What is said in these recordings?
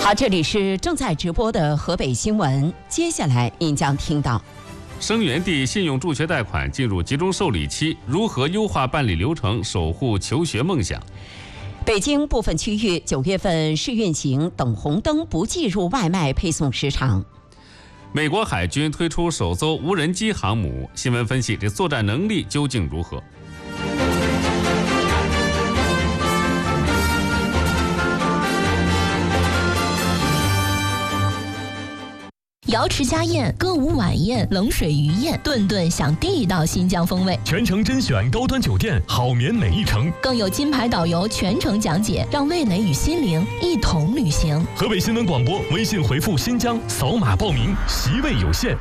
好，这里是正在直播的河北新闻，接下来您将听到： 生源地信用助学贷款进入集中受理期，如何优化办理流程，守护求学梦想？ 北京部分区域9月份试运行等红灯不计入外卖配送时长。 美国海军推出首艘无人机航母，新闻分析这作战能力究竟如何？ 瑶池家宴、歌舞晚宴、冷水鱼宴，顿顿享地道新疆风味。 全程甄选高端酒店，好眠每一程。 更有金牌导游全程讲解，让味蕾与心灵一同旅行。 河北新闻广播微信回复“新疆”，扫码报名，席位有限。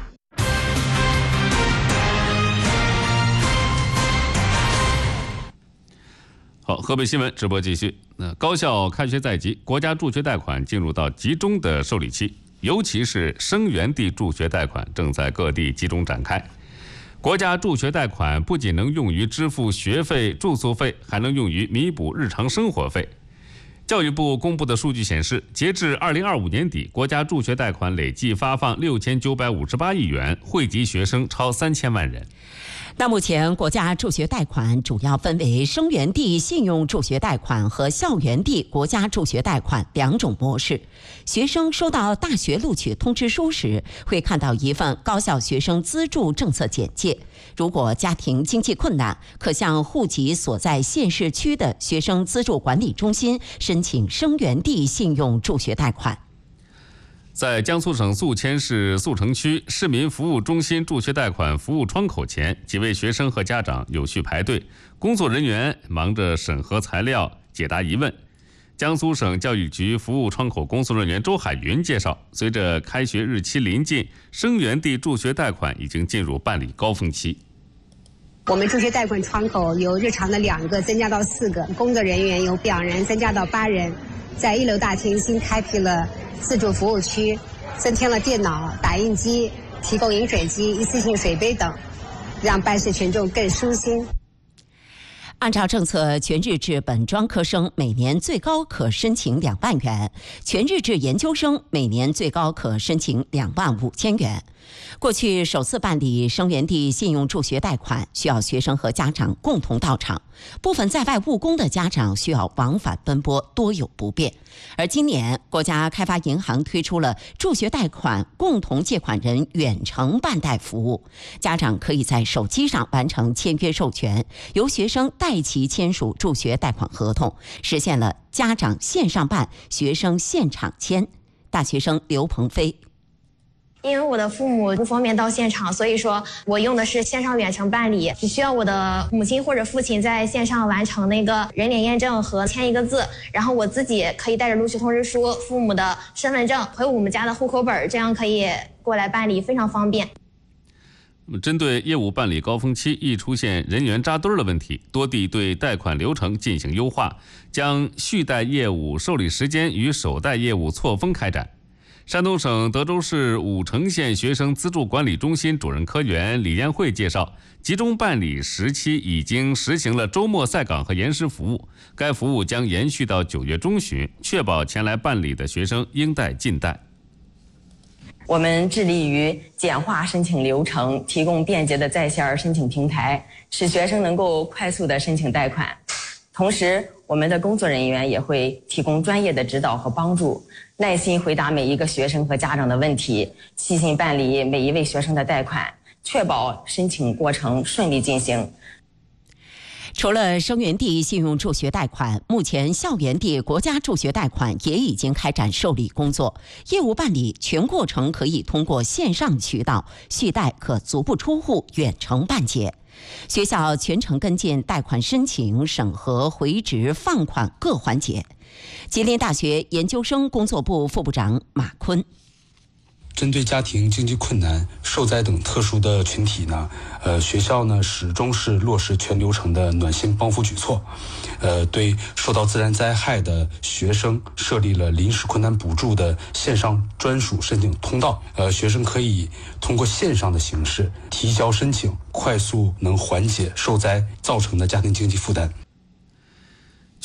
好，河北新闻直播继续。高校开学在即，国家助学贷款进入到集中的受理期。尤其是生源地助学贷款正在各地集中展开。国家助学贷款不仅能用于支付学费、住宿费，还能用于弥补日常生活费。教育部公布的数据显示，截至2025年底，国家助学贷款累计发放6958亿元，惠及学生超3000万人。 那目前国家助学贷款主要分为生源地信用助学贷款和校园地国家助学贷款2种模式。学生收到大学录取通知书时，会看到一份高校学生资助政策简介。如果家庭经济困难，可向户籍所在县市区的学生资助管理中心申请生源地信用助学贷款。 在江苏省宿迁市宿城区市民服务中心助学贷款服务窗口前，几位学生和家长有序排队，工作人员忙着审核材料、解答疑问。江苏省教育局服务窗口工作人员周海云介绍，随着开学日期临近，生源地助学贷款已经进入办理高峰期。 我们助学贷款窗口由日常的2个增加到4个，工作人员由2人增加到8人。在1楼大厅新开辟了自助服务区，增添了电脑、打印机，提供饮水机、一次性水杯等，让办事群众更舒心。 按照政策，全日制本专科生每年最高可申请2万元，全日制研究生每年最高可申请2万5千元。过去首次办理生源地信用助学贷款，需要学生和家长共同到场，部分在外务工的家长需要往返奔波，多有不便。而今年，国家开发银行推出了助学贷款共同借款人远程办贷服务，家长可以在手机上完成签约授权，由学生代其签署助学贷款合同，实现了家长线上办，学生现场签。大学生刘鹏飞。 因为我的父母不方便到现场，所以说我用的是线上远程办理，只需要我的母亲或者父亲在线上完成那个人脸验证和签一个字，然后我自己可以带着录取通知书、父母的身份证和我们家的户口本，这样可以过来办理，非常方便。 针对业务办理高峰期易出现人员扎堆的问题，多地对贷款流程进行优化，将续贷业务受理时间与首贷业务错峰开展。山东省德州市武城县学生资助管理中心主任科员李艳慧介绍，集中办理时期已经实行了周末赛岗和延时服务，该服务将延续到9月中旬，确保前来办理的学生应贷尽贷。 我们致力于简化申请流程，提供便捷的在线申请平台，使学生能够快速地申请贷款。同时，我们的工作人员也会提供专业的指导和帮助，耐心回答每一个学生和家长的问题，细心办理每一位学生的贷款，确保申请过程顺利进行。 除了生源地信用助学贷款，目前校园地国家助学贷款也已经开展受理工作，业务办理全过程可以通过线上渠道，续贷可足不出户远程办结。学校全程跟进贷款申请、审核、回执、放款各环节。吉林大学研究生工作部副部长马坤。 针对家庭经济困难、受灾等特殊的群体呢，学校呢始终是落实全流程的暖心帮扶举措，对受到自然灾害的学生设立了临时困难补助的线上专属申请通道，学生可以通过线上的形式提交申请，快速能缓解受灾造成的家庭经济负担。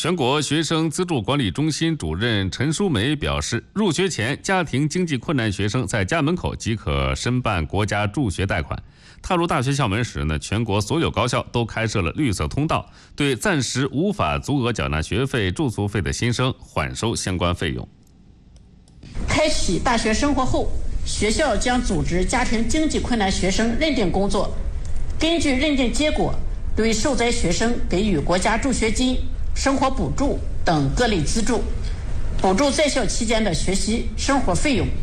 全国学生资助管理中心主任陈淑梅表示，入学前家庭经济困难学生在家门口即可申办国家助学贷款。踏入大学校门时呢，全国所有高校都开设了绿色通道，对暂时无法足额缴纳学费、住宿费的新生缓收相关费用。 开启大学生活后，学校将组织家庭经济困难学生认定工作，根据认定结果，对受灾学生给予国家助学金、生活补助等各类资助，补助在校期间的学习生活费用。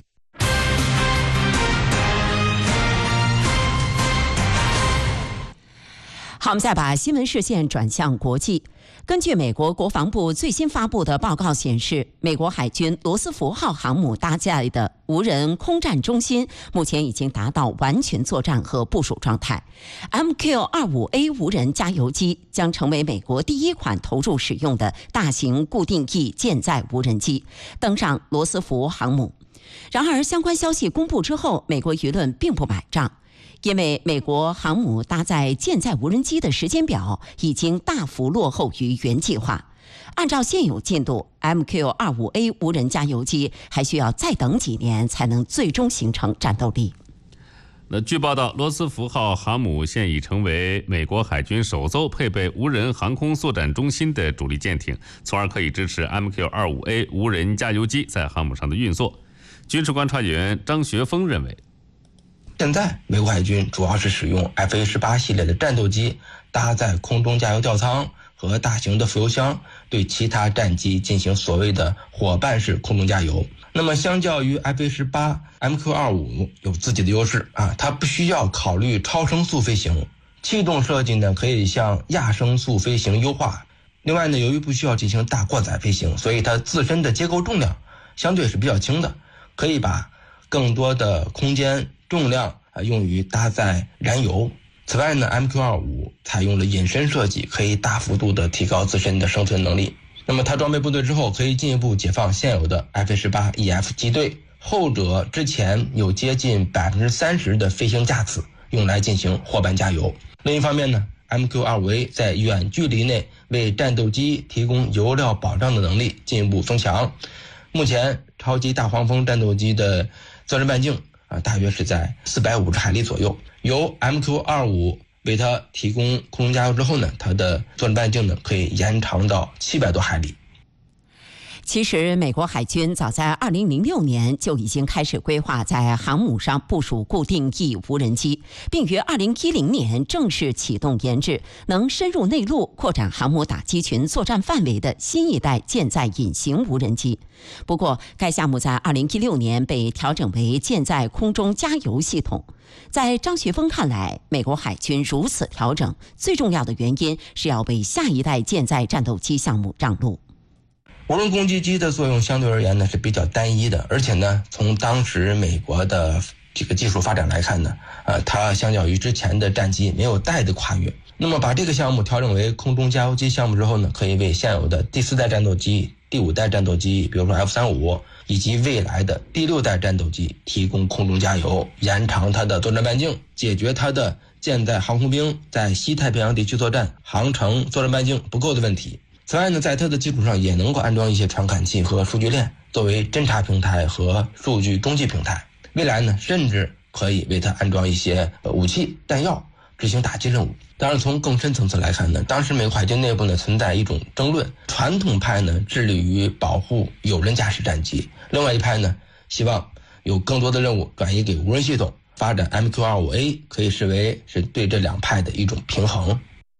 好，我们再把新闻视线转向国际。根据美国国防部最新发布的报告显示，美国海军罗斯福号航母搭载的无人空战中心目前已经达到完全作战和部署状态。MQ-25A 无人加油机将成为美国第一款投入使用的大型固定翼舰载无人机，登上罗斯福航母。然而，相关消息公布之后，美国舆论并不买账。因为美国航母搭载舰载无人机的时间表已经大幅落后于原计划。按照现有进度 ，MQ-25A 无人加油机还需要再等几年才能最终形成战斗力。 据报道，罗斯福号航母现已成为美国海军首艘配备无人航空作战中心的主力舰艇，从而可以支持 MQ-25A 无人加油机在航母上的运作。军事观察员张学峰认为， 现在美国海军主要是使用 F-18 系列的战斗机搭载空中加油吊舱和大型的副油箱，对其他战机进行所谓的伙伴式空中加油。那么相较于 F-18 MQ-25 有自己的优势它不需要考虑超声速飞行，气动设计呢可以向亚声速飞行优化。另外呢，由于不需要进行大过载飞行，所以它自身的结构重量相对是比较轻的，可以把更多的空间重量用于搭载燃油。此外呢 MQ-25 采用了隐身设计，可以大幅度的提高自身的生存能力。那么它装备部队之后，可以进一步解放现有的 F-18EF 机队，后者之前有接近 30% 的飞行架次用来进行伙伴加油。另一方面呢， MQ-25A 在远距离内为战斗机提供油料保障的能力进一步增强。目前超级大黄蜂战斗机的作战半径大约是在450海里左右。由 MQ-25 为它提供空中加油之后呢，它的作战半径呢可以延长到700多海里。 其实，美国海军早在2006年就已经开始规划在航母上部署固定翼无人机，并于2010年正式启动研制能深入内陆、扩展航母打击群作战范围的新一代舰载隐形无人机。不过，该项目在2016年被调整为舰载空中加油系统。在张学峰看来，美国海军如此调整，最重要的原因是要为下一代舰载战斗机项目让路。 无人攻击机的作用相对而言呢是比较单一的，而且呢，从当时美国的这个技术发展来看呢，它相较于之前的战机没有大的跨越。那么把这个项目调整为空中加油机项目之后呢，可以为现有的第4代战斗机、第5代战斗机，比如说 F-35以及未来的第6代战斗机提供空中加油，延长它的作战半径，解决它的舰载航空兵在西太平洋地区作战航程作战半径不够的问题。此外呢，在它的基础上也能够安装一些传感器和数据链，作为侦察平台和数据中继平台。未来呢，甚至可以为它安装一些武器弹药，执行打击任务。当然，从更深层次来看呢，当时美国海军内部呢存在一种争论，传统派呢致力于保护有人驾驶战机，另外一派呢希望有更多的任务转移给无人系统。发展 MQ-25A 可以视为是对这两派的一种平衡。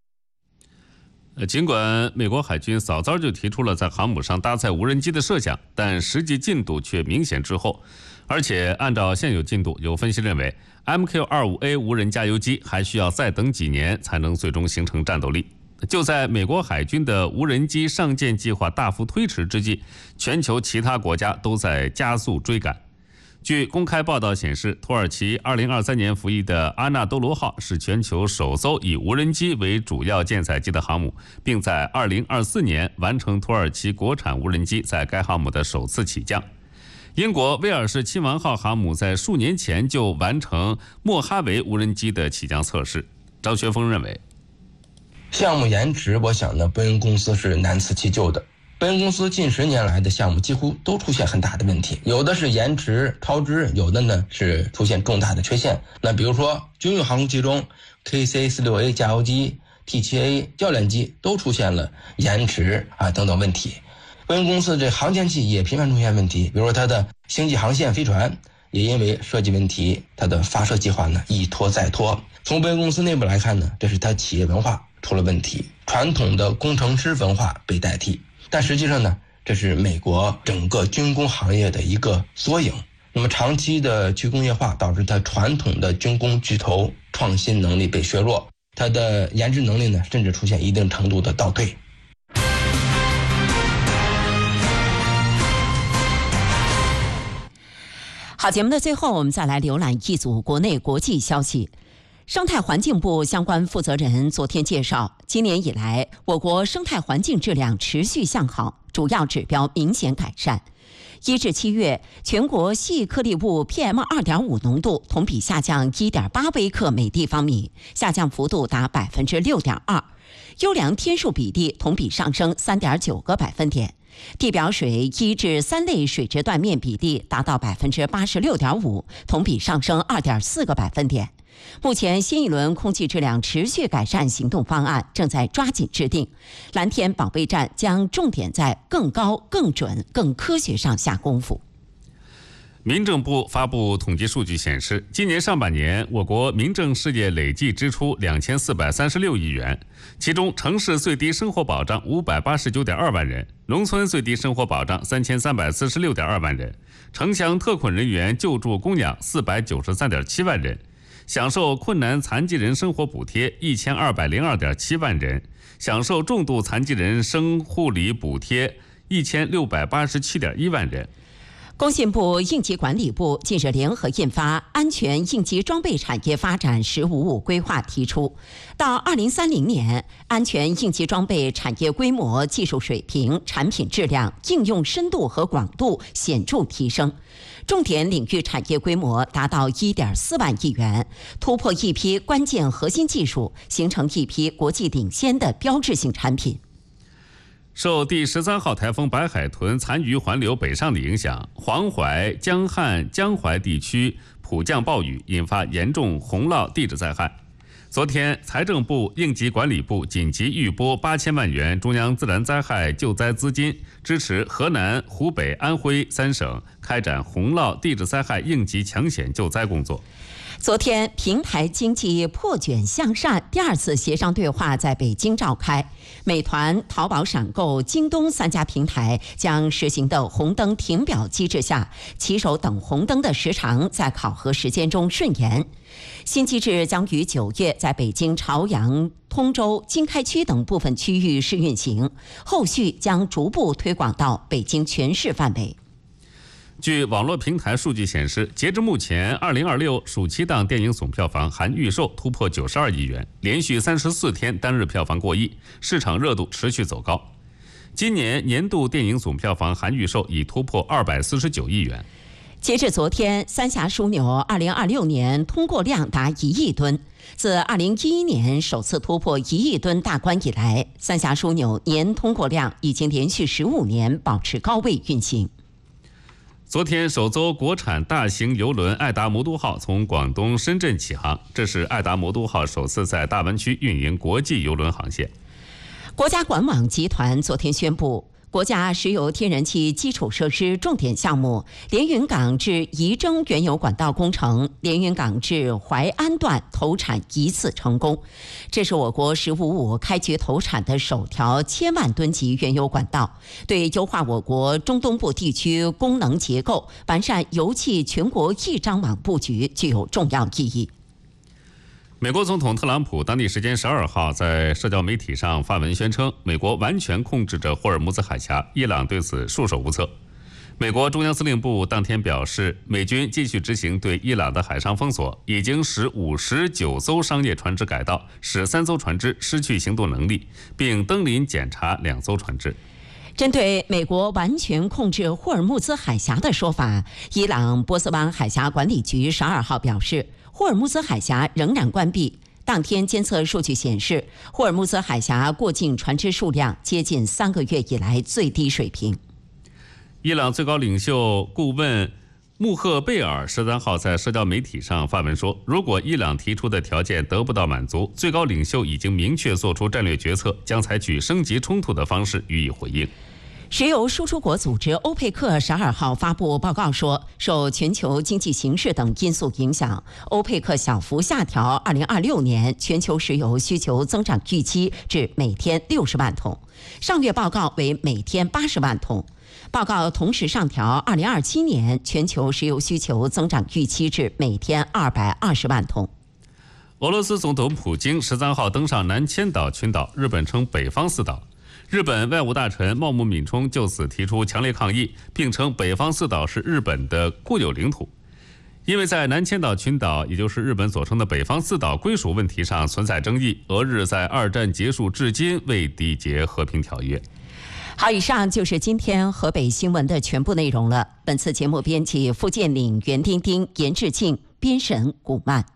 尽管美国海军早早就提出了在航母上搭载无人机的设想，但实际进度却明显滞后。而且按照现有进度，有分析认为 MQ-25A 无人加油机还需要再等几年才能最终形成战斗力。就在美国海军的无人机上舰计划大幅推迟之际，全球其他国家都在加速追赶。据公开报道显示，土耳其2023年服役的阿纳多罗号是全球首艘以无人机为主要舰载机的航母，并在2024年完成土耳其国产无人机在该航母的首次起降。英国威尔士亲王号航母在数年前就完成莫哈维无人机的起降测试。张学峰认为， 项目延迟，我想呢，波音公司是难辞其咎的。波音公司近10年来的项目几乎都出现很大的问题，有的是延迟超支，有的呢是出现重大的缺陷。那比如说军用航空器中 KC-46A 加油机、T-7A 教练机都出现了延迟等等问题。波音公司这航天器也频繁出现问题，比如说它的星际航线飞船也因为设计问题，它的发射计划呢一拖再拖。从波音公司内部来看呢，这是它企业文化出了问题，传统的工程师文化被代替。但实际上呢，这是美国整个军工行业的一个缩影。那么长期的去工业化导致它传统的军工巨头创新能力被削弱，它的研制能力呢甚至出现一定程度的倒退。 好，节目的最后我们再来浏览一组国内国际消息。生态环境部相关负责人昨天介绍，今年以来，我国生态环境质量持续向好，主要指标明显改善。1至7月，全国细颗粒物 PM2.5 浓度同比下降 1.8 微克每立方米，下降幅度达 6.2%， 优良天数比例同比上升 3.9个百分点。地表水1至3类水质断面比例达到 86.5%， 同比上升 2.4个百分点。目前新一轮空气质量持续改善行动方案正在抓紧制定，蓝天保卫战将重点在更高、更准、更科学上下功夫。 民政部发布统计数据显示，今年上半年我国民政事业累计支出2436亿元，其中城市最低生活保障589.2万人，农村最低生活保障3346.2万人，城乡特困人员救助供养493.7万人，享受困难残疾人生活补贴1202.7万人，享受重度残疾人生护理补贴1687.1万人。 工信部应急管理部近日联合印发《安全应急装备产业发展“十五五”规划》，提出到2030年，安全应急装备产业规模、技术水平、产品质量、应用深度和广度显著提升，重点领域产业规模达到1.4万亿元，突破一批关键核心技术，形成一批国际领先的标志性产品。 受第13号台风白海豚残余环流北上的影响，黄淮、江汉、江淮地区普降暴雨，引发严重洪涝地质灾害。昨天，财政部、应急管理部紧急预拨8000万元中央自然灾害救灾资金，支持河南、湖北、安徽3省开展洪涝地质灾害应急抢险救灾工作。 昨天，平台经济破卷向善第2次协商对话在北京召开。美团、淘宝闪购、京东3家平台将实行的红灯停表机制下，骑手等红灯的时长在考核时间中顺延。新机制将于9月在北京朝阳、通州、经开区等部分区域试运行，后续将逐步推广到北京全市范围。 据网络平台数据显示，截至目前，2026暑期档电影总票房含预售突破92亿元，连续34天单日票房过亿，市场热度持续走高。今年年度电影总票房含预售已突破249亿元。 截至昨天，三峡枢纽2026年通过量达1亿吨。自2011年首次突破1亿吨大关以来，三峡枢纽年通过量已经连续15年保持高位运行。 昨天，首艘国产大型邮轮爱达魔都号从广东深圳起航，这是爱达魔都号首次在大湾区运营国际邮轮航线。 国家管网集团昨天宣布，国家石油天然气基础设施重点项目连云港至仪征原油管道工程连云港至淮安段投产一次成功，这是我国“15-5”开局投产的首条1000万吨级原油管道，对优化我国中东部地区功能结构、完善油气全国一张网布局具有重要意义。 美国总统特朗普当地时间12号在社交媒体上发文宣称，美国完全控制着霍尔木兹海峡，伊朗对此束手无策。美国中央司令部当天表示，美军继续执行对伊朗的海上封锁，已经使59艘商业船只改道，使3艘船只失去行动能力，并登临检查2艘船只。 针对美国完全控制霍尔木兹海峡的说法，伊朗波斯湾海峡管理局12号表示，霍尔木兹海峡仍然关闭， 当天监测数据显示，霍尔木兹海峡过境船只数量接近3个月以来最低水平。 伊朗最高领袖顾问穆赫贝尔13号在社交媒体上发文说，如果伊朗提出的条件得不到满足，最高领袖已经明确做出战略决策，将采取升级冲突的方式予以回应。 石油输出国组织欧佩克12号发布报告说，受全球经济形势等因素影响，欧佩克小幅下调2026年全球石油需求增长预期至每天60万桶，上月报告为每天80万桶。报告同时上调2027年全球石油需求增长预期至每天220万桶。 俄罗斯总统普京13号登上南千岛群岛，日本称北方四岛。日本外务大臣茂木敏充就此提出强烈抗议，并称北方四岛是日本的固有领土。因为在南千岛群岛，也就是日本所称的北方四岛归属问题上存在争议，俄日在2战结束至今未缔结和平条约。 好，以上就是今天河北新闻的全部内容了。本次节目编辑付建岭、袁丁丁、严志庆，编审古曼。